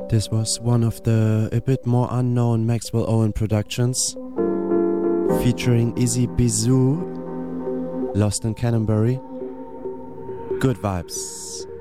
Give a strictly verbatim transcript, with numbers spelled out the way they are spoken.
This was one of the a bit more unknown Maxwell Owen productions, featuring Izzy Bizou, Lost in Canterbury. Good vibes.